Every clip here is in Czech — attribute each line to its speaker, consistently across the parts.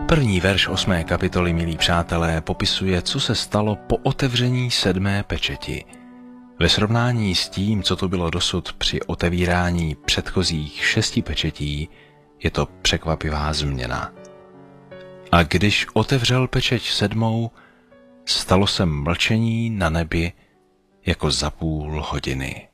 Speaker 1: První verš 8. kapitoly, milí přátelé, popisuje, co se stalo po otevření 7. pečeti. Ve srovnání s tím, co to bylo dosud při otevírání předchozích 6 pečetí, je to překvapivá změna. A když otevřel pečeť 7., stalo se mlčení na nebi jako za půl hodiny.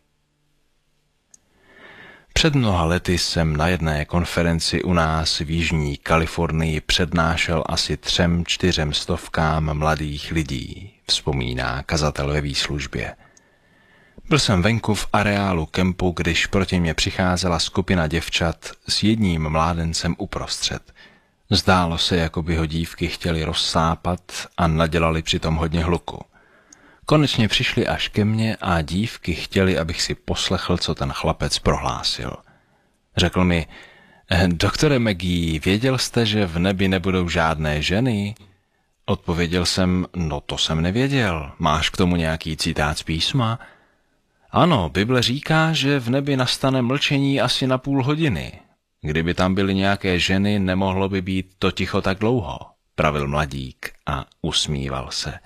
Speaker 1: Před mnoha lety jsem na jedné konferenci u nás v Jižní Kalifornii přednášel asi 300–400 stovkám mladých lidí, vzpomíná kazatel ve výslužbě. Byl jsem venku v areálu kempu, když proti mě přicházela skupina děvčat s jedním mládencem uprostřed. Zdálo se, jako by ho dívky chtěli rozsápat a nadělali přitom hodně hluku. Konečně přišli až ke mně a dívky chtěli, abych si poslechl, co ten chlapec prohlásil. Řekl mi: doktore McGee, věděl jste, že v nebi nebudou žádné ženy? Odpověděl jsem: no to jsem nevěděl. Máš k tomu nějaký citát z písma? Ano, Bible říká, že v nebi nastane mlčení asi na půl hodiny. Kdyby tam byly nějaké ženy, nemohlo by být to ticho tak dlouho, pravil mladík a usmíval se.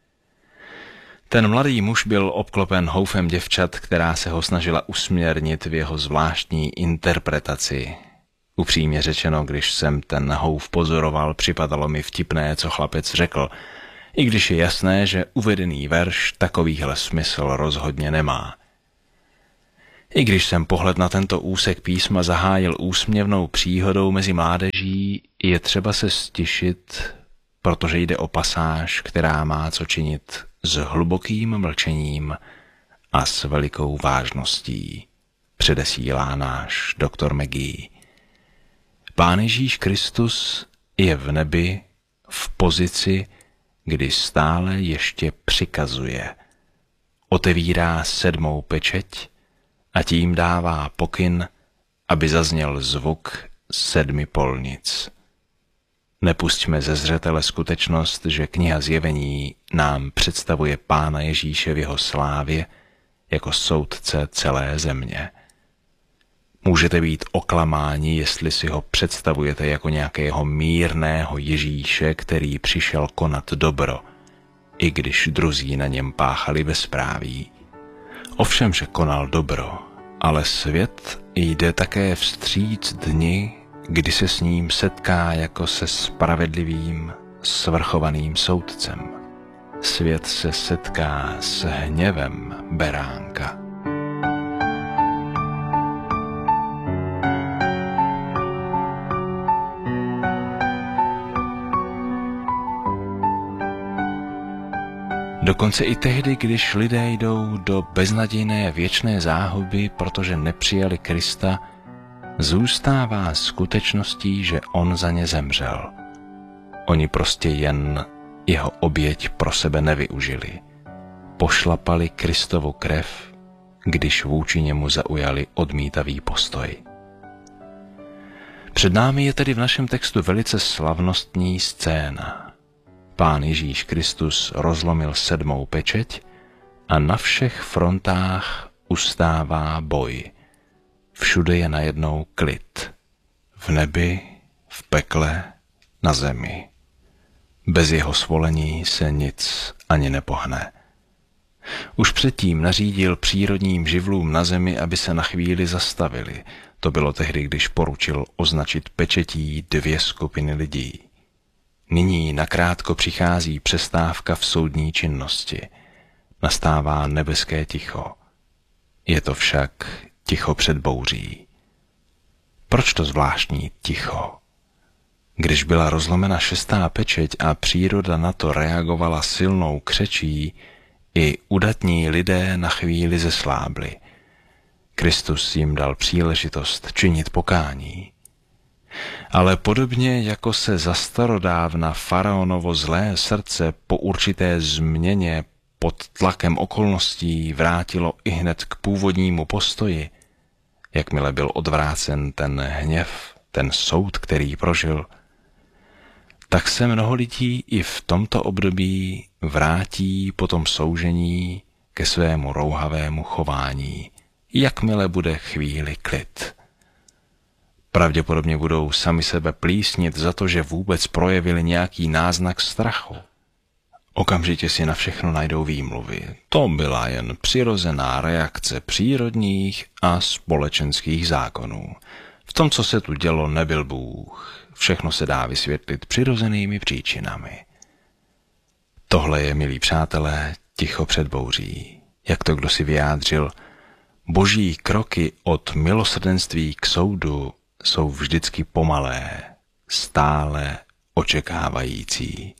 Speaker 1: Ten mladý muž byl obklopen houfem děvčat, která se ho snažila usměrnit v jeho zvláštní interpretaci. Upřímně řečeno, když jsem ten houf pozoroval, připadalo mi vtipné, co chlapec řekl, i když je jasné, že uvedený verš takovýhle smysl rozhodně nemá. I když jsem pohled na tento úsek písma zahájil úsměvnou příhodou mezi mládeží, je třeba se stišit, protože jde o pasáž, která má co činit s hlubokým mlčením a s velikou vážností, předesílá náš doktor McGee. Pán Ježíš Kristus je v nebi v pozici, kdy stále ještě přikazuje. Otevírá 7. pečeť a tím dává pokyn, aby zazněl zvuk 7 polnic. Nepusťme ze zřetele skutečnost, že kniha Zjevení nám představuje Pána Ježíše v jeho slávě jako soudce celé země. Můžete být oklamáni, jestli si ho představujete jako nějakého mírného Ježíše, který přišel konat dobro, i když druzí na něm páchali bezpráví. Ovšem, že konal dobro, ale svět jde také vstříc dni, kdy se s ním setká jako se spravedlivým, svrchovaným soudcem. Svět se setká s hněvem beránka. Dokonce i tehdy, když lidé jdou do beznadějné věčné záhuby, protože nepřijali Krista, zůstává skutečností, že on za ně zemřel. Oni prostě jen jeho oběť pro sebe nevyužili. Pošlapali Kristovu krev, když vůči němu zaujali odmítavý postoj. Před námi je tedy v našem textu velice slavnostní scéna. Pán Ježíš Kristus rozlomil 7. pečeť a na všech frontách ustává boj. Všude je najednou klid. V nebi, v pekle, na zemi. Bez jeho svolení se nic ani nepohne. Už předtím nařídil přírodním živlům na zemi, aby se na chvíli zastavili. To bylo tehdy, když poručil označit pečetí 2 skupiny lidí. Nyní nakrátko přichází přestávka v soudní činnosti. Nastává nebeské ticho. Je to však ticho před bouří. Proč to zvláštní ticho? Když byla rozlomena 6. pečeť a příroda na to reagovala silnou křečí, i udatní lidé na chvíli zeslábli. Kristus jim dal příležitost činit pokání. Ale podobně jako se za starodávna faraonovo zlé srdce po určité změně pod tlakem okolností vrátilo ihned k původnímu postoji, jakmile byl odvrácen ten hněv, ten soud, který prožil, tak se mnoho lidí i v tomto období vrátí po tom soužení ke svému rouhavému chování, jakmile bude chvíli klid. Pravděpodobně budou sami sebe plísnit za to, že vůbec projevili nějaký náznak strachu. Okamžitě si na všechno najdou výmluvy. To byla jen přirozená reakce přírodních a společenských zákonů. V tom, co se tu dělo, nebyl Bůh. Všechno se dá vysvětlit přirozenými příčinami. Tohle je, milí přátelé, ticho před bouří. Jak to kdo si vyjádřil, boží kroky od milosrdenství k soudu jsou vždycky pomalé, stále očekávající.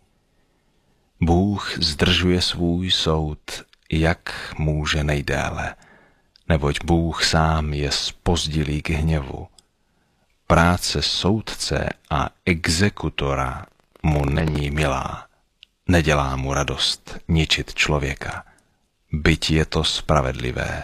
Speaker 1: Bůh zdržuje svůj soud, jak může nejdéle, neboť Bůh sám je zpozdilý k hněvu. Práce soudce a exekutora mu není milá, nedělá mu radost ničit člověka, byť je to spravedlivé.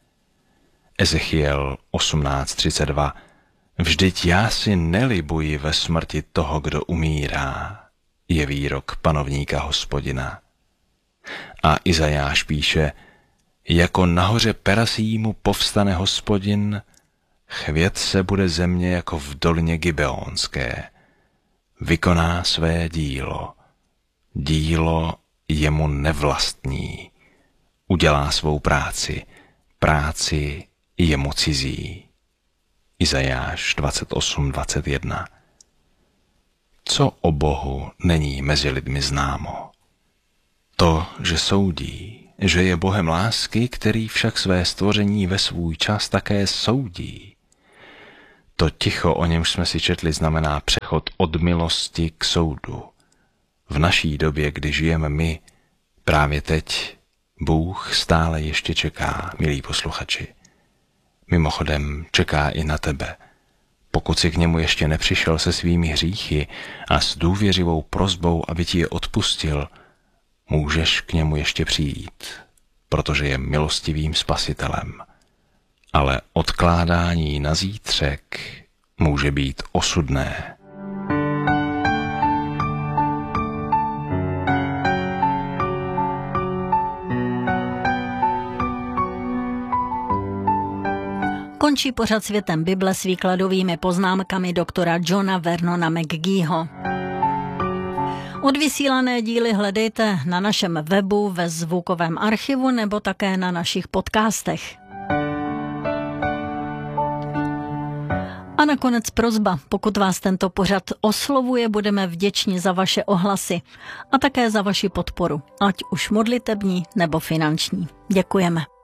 Speaker 1: Ezechiel 18:32. Vždyť já si nelibuji ve smrti toho, kdo umírá, je výrok panovníka Hospodina. A Izajáš píše, jako nahoře Perasímu povstane Hospodin, chvět se bude země jako v dolině Gibeonské. Vykoná své dílo. Dílo jemu nevlastní. Udělá svou práci jemu cizí. Izajáš 28:21. Co o Bohu není mezi lidmi známo? To, že soudí, že je Bohem lásky, který však své stvoření ve svůj čas také soudí. To ticho, o němž jsme si četli, znamená přechod od milosti k soudu. V naší době, kdy žijeme my, právě teď, Bůh stále ještě čeká, milí posluchači. Mimochodem čeká i na tebe. Pokud jsi k němu ještě nepřišel se svými hříchy a s důvěřivou prosbou, aby ti je odpustil, můžeš k němu ještě přijít, protože je milostivým spasitelem. Ale odkládání na zítřek může být osudné.
Speaker 2: Končí pořad Světem Bible s výkladovými poznámkami doktora Johna Vernona McGeeho. Odvysílané díly hledejte na našem webu, ve zvukovém archivu nebo také na našich podcastech. A nakonec prosba, pokud vás tento pořad oslovuje, budeme vděční za vaše ohlasy a také za vaši podporu, ať už modlitební nebo finanční. Děkujeme.